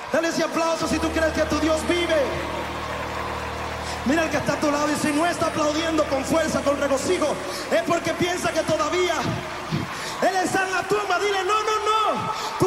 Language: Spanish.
Dale ese aplauso si tú crees que tu Dios vive. Mira el que está a tu lado y si no está aplaudiendo con fuerza, con regocijo, es porque piensa que todavía Él está en la tumba. Dile, no, no, no.